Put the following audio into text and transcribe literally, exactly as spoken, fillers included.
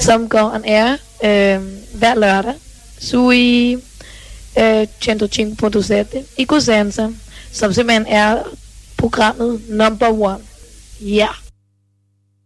som går on air øh, hver lørdag. Sui øh, cento cinque punto sette i Cosenza, som simpelthen er programmet number one. Ja. Yeah.